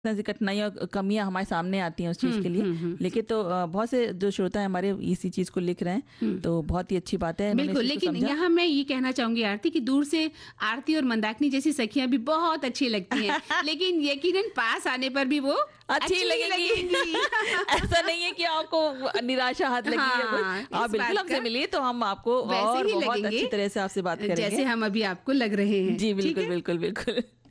ऐसी कठिनाइयाँ कमियाँ हमारे सामने आती हैं उस चीज़ के लिए। लेकिन तो बहुत से जो श्रोता हैं हमारे इसी चीज़ को लिख रहे हैं, तो बहुत ही अच्छी बात है इन्होंने इस बिल्कुल, चीज़ को लेकिन समझा। यहाँ मैं ये कहना चाहूँगी आरती कि दूर से आरती और मंदाकिनी जैसी सखियाँ भी बहुत अच्छी लगती हैं, लेकिन यकीनन पास आने पर भी वो अच्छी अच्छी ही लगेंगी। लगेंगी। ऐसा नहीं है कि आपको निराशा हाथ लगी या कुछ। हाँ, आप इस बिल्कुल बात हमसे का मिलिए तो हम आपको वैसे और ही बहुत लगेंगे अच्छी तरह से आपसे बात जैसे करेंगे। हम अभी आपको लग रहे हैं। जी, ठीक बिल्कुल, है? बिल्कुल, बिल्कुल।